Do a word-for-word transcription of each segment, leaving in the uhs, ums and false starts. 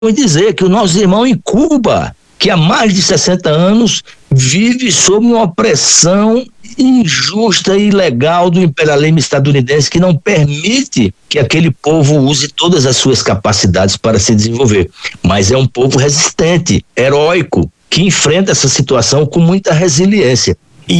em dizer que o nosso irmão em Cuba, que há mais de sessenta anos vive sob uma opressão injusta e ilegal do imperialismo estadunidense, que não permite que aquele povo use todas as suas capacidades para se desenvolver. Mas é um povo resistente, heróico, que enfrenta essa situação com muita resiliência.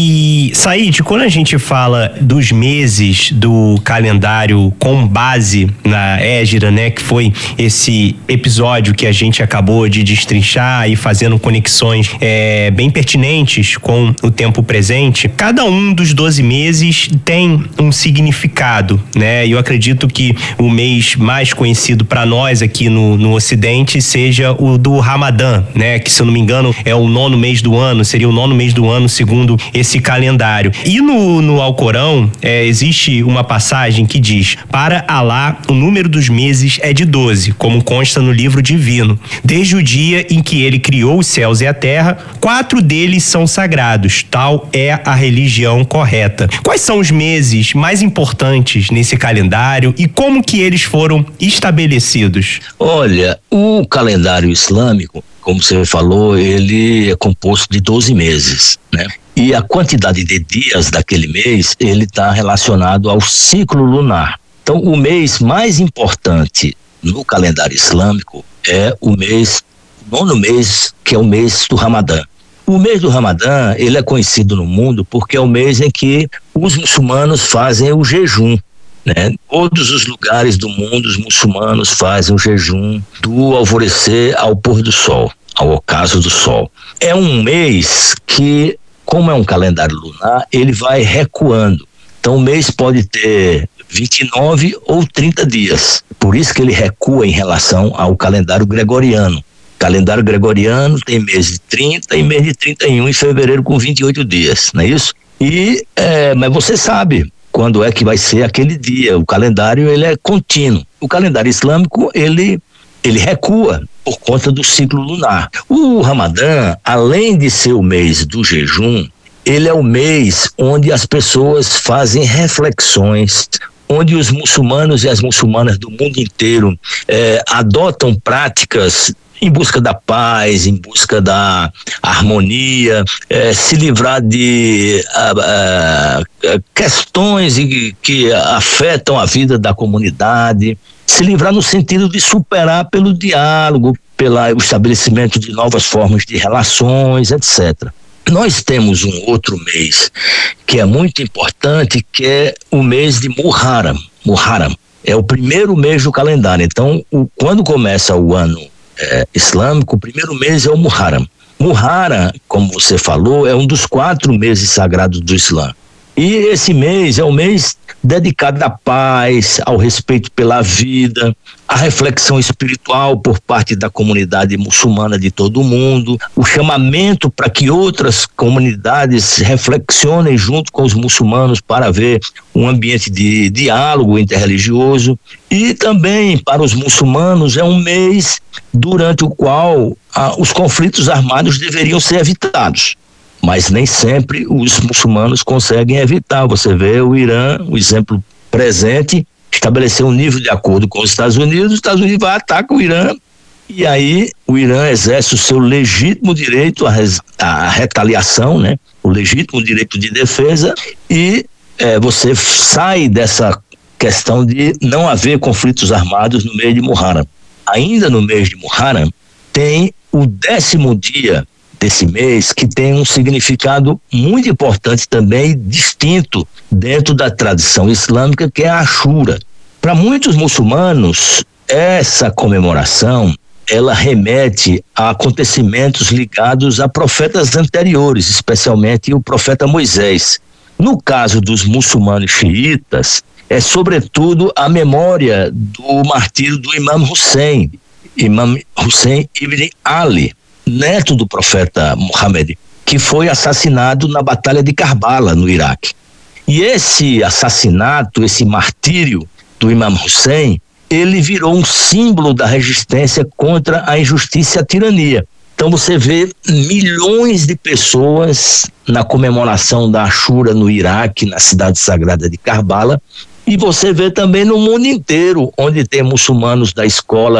E, Said, quando a gente fala dos meses do calendário com base na Égira, né, que foi esse episódio que a gente acabou de destrinchar e fazendo conexões é, bem pertinentes com o tempo presente, cada um dos doze meses tem um significado, né? E eu acredito que o mês mais conhecido para nós aqui no, no Ocidente seja o do Ramadã, né? Que, se eu não me engano, é o nono mês do ano, seria o nono mês do ano segundo esse calendário. E no, no Alcorão é, existe uma passagem que diz: para Alá o número dos meses é de doze, como consta no livro divino. Desde o dia em que ele criou os céus e a terra, quatro deles são sagrados. Tal é a religião correta. Quais são os meses mais importantes nesse calendário e como que eles foram estabelecidos? Olha, o calendário islâmico, como você falou, ele é composto de doze meses, né? E a quantidade de dias daquele mês, ele está relacionado ao ciclo lunar. Então, o mês mais importante no calendário islâmico é o mês, o nono mês, que é o mês do Ramadã. O mês do Ramadã, ele é conhecido no mundo porque é o mês em que os muçulmanos fazem o jejum, né? Todos os lugares do mundo, os muçulmanos fazem o jejum do alvorecer ao pôr do sol, ao ocaso do sol. É um mês que, como é um calendário lunar, ele vai recuando. Então o mês pode ter vinte e nove ou trinta dias. Por isso que ele recua em relação ao calendário gregoriano. O calendário gregoriano tem mês de trinta e mês de trinta e um, em fevereiro com vinte e oito dias, não é isso? E, é, mas você sabe quando é que vai ser aquele dia. O calendário, ele é contínuo. O calendário islâmico, ele, ele recua por conta do ciclo lunar. O Ramadã, além de ser o mês do jejum, ele é o mês onde as pessoas fazem reflexões, onde os muçulmanos e as muçulmanas do mundo inteiro eh, adotam práticas em busca da paz, em busca da harmonia, eh, se livrar de ah, ah, questões que, que afetam a vida da comunidade, se livrar no sentido de superar pelo diálogo, pelo estabelecimento de novas formas de relações, etcétera. Nós temos um outro mês que é muito importante, que é o mês de Muharram. Muharram é o primeiro mês do calendário. Então, o, quando começa o ano é, islâmico, o primeiro mês é o Muharram. Muharram, como você falou, é um dos quatro meses sagrados do Islã. E esse mês é um mês dedicado à paz, ao respeito pela vida, à reflexão espiritual por parte da comunidade muçulmana de todo o mundo, o chamamento para que outras comunidades reflexionem junto com os muçulmanos para ver um ambiente de diálogo interreligioso. E também para os muçulmanos é um mês durante o qual ah, os conflitos armados deveriam ser evitados. Mas nem sempre os muçulmanos conseguem evitar. Você vê o Irã, o exemplo presente, estabeleceu um nível de acordo com os Estados Unidos, os Estados Unidos vai atacar o Irã, e aí o Irã exerce o seu legítimo direito à, res, à retaliação, né? O legítimo direito de defesa, e é, você sai dessa questão de não haver conflitos armados no mês de Muharram. Ainda no mês de Muharram tem o décimo dia desse mês, que tem um significado muito importante também, distinto dentro da tradição islâmica, que é a Ashura. Para muitos muçulmanos, essa comemoração, ela remete a acontecimentos ligados a profetas anteriores, especialmente o profeta Moisés. No caso dos muçulmanos xiitas, é sobretudo a memória do martírio do Imam Hussein, Imam Hussein ibn Ali, neto do profeta Muhammad, que foi assassinado na Batalha de Karbala, no Iraque. E esse assassinato, esse martírio do Imam Hussein, ele virou um símbolo da resistência contra a injustiça e a tirania. Então você vê milhões de pessoas na comemoração da Ashura no Iraque, na cidade sagrada de Karbala, e você vê também no mundo inteiro, onde tem muçulmanos da escola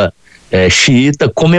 é, xiita